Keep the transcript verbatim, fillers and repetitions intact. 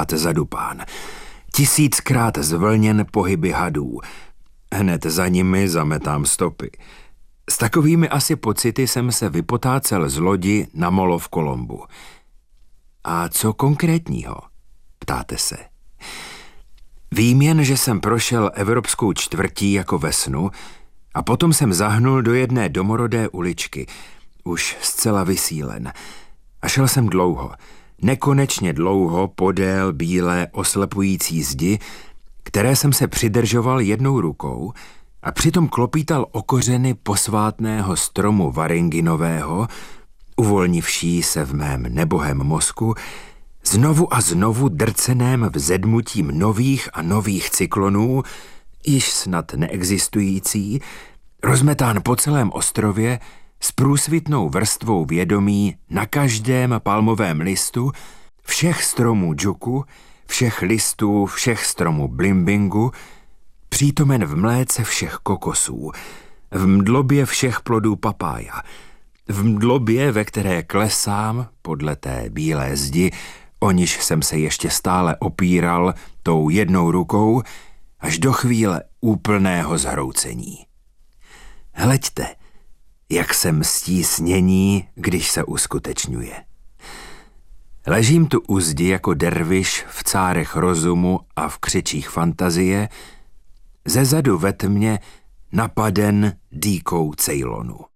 pořád zadupán. Tisíckrát zvlněn pohyby hadů. Hned za nimi zametám stopy. S takovými asi pocity jsem se vypotácel z lodi na molo v Kolombu. A co konkrétního? Ptáte se. Vím jen, že jsem prošel evropskou čtvrtí jako ve snu a potom jsem zahnul do jedné domorodé uličky, už zcela vysílen. A šel jsem dlouho, nekonečně dlouho podél bílé oslepující zdi, které jsem se přidržoval jednou rukou a přitom klopítal o kořeny posvátného stromu varinginového, uvolnivší se v mém nebohém mozku, znovu a znovu drceném vzedmutím nových a nových cyklonů, již snad neexistující, rozmetán po celém ostrově s průsvitnou vrstvou vědomí na každém palmovém listu, všech stromů džuku, všech listů, všech stromů blimbingu, přítomen v mléce všech kokosů, v mdlobě všech plodů papája, v mdlobě, ve které klesám podle té bílé zdi, o níž jsem se ještě stále opíral tou jednou rukou, až do chvíle úplného zhroucení. Hleďte, jak se mstí snění, když se uskutečňuje. Ležím tu u zdi jako derviš v cárech rozumu a v křečích fantazie, zezadu ve tmě napaden dýkou Ceylonu.